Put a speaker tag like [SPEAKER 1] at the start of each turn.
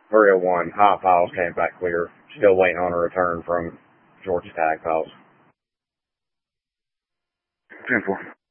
[SPEAKER 1] 301, hot files came back clear. Still waiting on a return from Georgia Tag files.
[SPEAKER 2] 10-4.